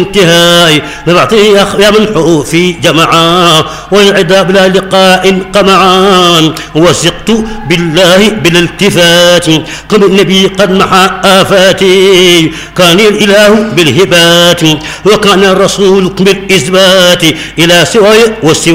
انتهاء لبعطي يا منحو في جمعا والعدا بلا لقاء قمعان وثقت بالله بالالتفات قم النبي قد محى آفاتي كان الإله بالهبات وكان الرسول بالإثبات إلى سواي والسوى